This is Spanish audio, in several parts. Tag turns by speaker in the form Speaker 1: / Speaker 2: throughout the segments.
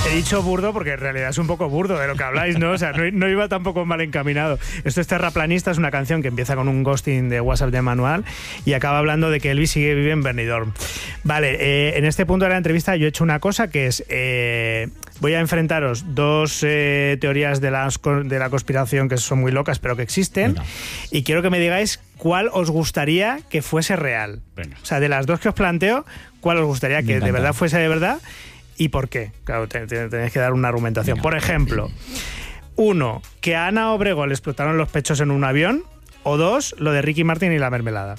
Speaker 1: He dicho burdo porque en realidad es un poco burdo de lo que habláis, ¿no? O sea, no iba tampoco mal encaminado. Esto es Terraplanista, es una canción que empieza con un ghosting de WhatsApp de manual y acaba hablando de que Elvis vive en Benidorm. Vale, en este punto de la entrevista yo he hecho una cosa que es... voy a enfrentaros dos teorías de la conspiración que son muy locas, pero que existen. Venga. Y quiero que me digáis cuál os gustaría que fuese real. Venga. O sea, de las dos que os planteo, ¿cuál os gustaría que de verdad fuese de verdad? ¿Y por qué? Claro, tenéis que dar una argumentación. Venga. Por ejemplo, 1, que a Ana Obregón le explotaron los pechos en un avión, o 2, lo de Ricky Martin y la mermelada.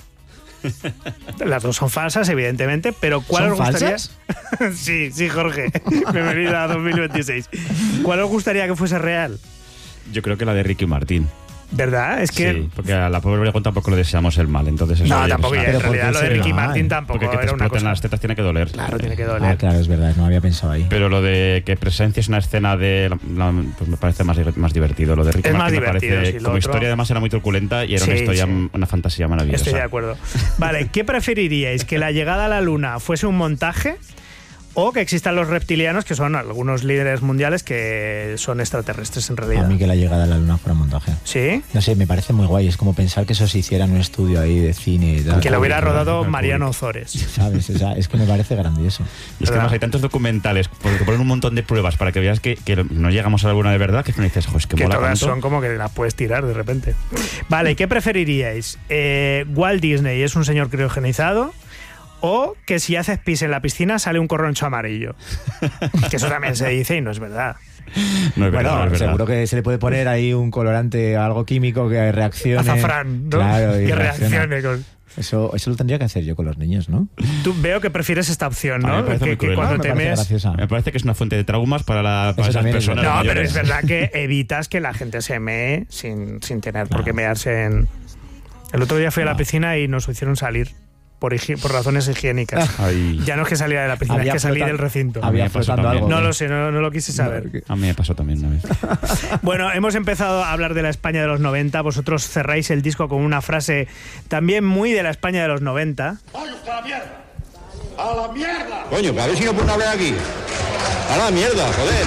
Speaker 1: Las dos son falsas, evidentemente, pero ¿cuál os gustaría? Sí, Jorge. Bienvenido a 2026. ¿Cuál os gustaría que fuese real?
Speaker 2: Yo creo que la de Ricky Martin.
Speaker 1: ¿Verdad? Es que...
Speaker 2: Sí, porque a la pobre Obregón tampoco le deseamos el mal, entonces... Eso
Speaker 1: no, tampoco, ya, en realidad lo de Ricky Martin tampoco
Speaker 2: porque que te
Speaker 1: era una cosa...
Speaker 2: las tetas tiene que doler.
Speaker 1: Claro, tiene que doler.
Speaker 3: Claro, es verdad, no había pensado ahí.
Speaker 2: Pero lo de que presencias una escena de... pues me parece más divertido. Lo de Ricky Martin me parece... Como historia además era muy truculenta y era una historia, una fantasía maravillosa.
Speaker 1: Estoy de acuerdo. Vale, ¿qué preferiríais? ¿Que la llegada a la Luna fuese un montaje? O que existan los reptilianos, que son algunos líderes mundiales que son extraterrestres en realidad.
Speaker 3: A mí que la llegada a la Luna fuera montaje.
Speaker 1: ¿Sí?
Speaker 3: No sé, me parece muy guay. Es como pensar que eso se hiciera en un estudio ahí de cine y tal.
Speaker 1: Que lo hubiera rodado Mariano Ozores.
Speaker 3: ¿Sabes? O sea, es que me parece grandioso.
Speaker 2: Y es que además hay tantos documentales, porque te ponen un montón de pruebas para que veas que no llegamos a la Luna de verdad, que dices, joder, es que mola
Speaker 1: todas
Speaker 2: tanto.
Speaker 1: Son como que las puedes tirar de repente. Vale, ¿qué preferiríais? ¿Walt Disney es un señor criogenizado? O que si haces pis en la piscina sale un corroncho amarillo. Que eso también se dice y no es verdad.
Speaker 2: No es verdad,
Speaker 3: bueno,
Speaker 2: no es verdad.
Speaker 3: Seguro que se le puede poner ahí un colorante, algo químico que reaccione.
Speaker 1: Azafrán, ¿no?
Speaker 3: Claro,
Speaker 1: y reaccione con...
Speaker 3: Eso lo tendría que hacer yo con los niños, ¿no?
Speaker 1: Tú veo que prefieres esta opción, ¿no?
Speaker 2: Me parece muy cruel.
Speaker 1: Cuando
Speaker 2: me parece que es una fuente de traumas para esas personas.
Speaker 1: No, pero es verdad que evitas que la gente se mee sin tener por qué mearse en... El otro día fui a la piscina y nos hicieron salir. Por razones higiénicas. Ay. Ya no es que saliera de la piscina, es que salí del recinto.
Speaker 3: Había flotando algo.
Speaker 1: No lo sé, no lo quise saber.
Speaker 2: A mí me pasó también una vez.
Speaker 1: Bueno, hemos empezado a hablar de la España de los 90. Vosotros cerráis el disco con una frase también muy de la España de los 90.
Speaker 4: ¡Vaya usted a la mierda! ¡A la mierda!
Speaker 5: Coño, que a ver si no pueden hablar aquí. ¡A la mierda, joder!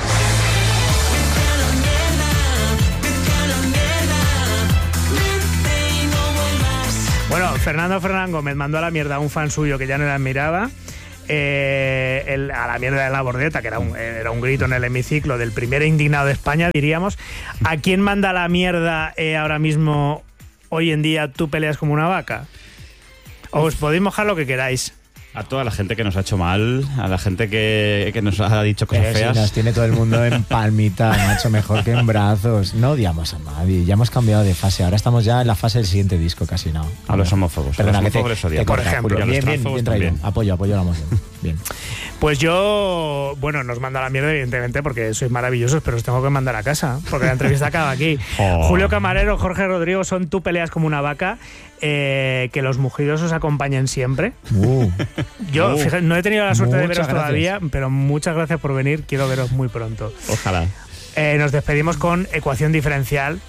Speaker 1: Bueno, Fernando Gómez mandó a la mierda a un fan suyo que ya no le admiraba. A la mierda de la bordeta, que era un grito en el hemiciclo del primer indignado de España, diríamos. ¿A quién manda a la mierda ahora mismo, hoy en día, tú peleas como una vaca? Os podéis mojar lo que queráis.
Speaker 2: A toda la gente que nos ha hecho mal, a la gente que nos ha dicho cosas feas.
Speaker 3: Si nos tiene todo el mundo en palmita, macho, mejor que en brazos. No odiamos a nadie, ya hemos cambiado de fase. Ahora estamos ya en la fase del siguiente disco, casi no.
Speaker 2: A los homófobos.
Speaker 3: Perdona,
Speaker 2: a los homófobos les odiamos.
Speaker 1: Por ejemplo.
Speaker 3: Bien traído. Apoyo la moción. Bien.
Speaker 1: Pues yo, bueno, nos manda a la mierda, evidentemente, porque sois maravillosos, pero os tengo que mandar a casa, porque la entrevista acaba aquí. Julio Camarero, Jorge Rodrigo, son Tú peleas como una vaca. Que los mugidos os acompañen siempre. Yo, fíjate, no he tenido la suerte de veros todavía, pero muchas gracias por venir. Quiero veros muy pronto.
Speaker 2: Ojalá.
Speaker 1: Nos despedimos con Ecuación Diferencial.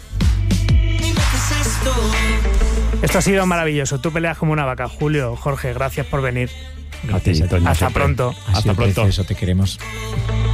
Speaker 1: Esto ha sido maravilloso. Tú peleas como una vaca. Julio, Jorge, gracias por venir.
Speaker 3: Gracias,
Speaker 1: Hasta pronto.
Speaker 3: Hasta pronto. Eso te queremos.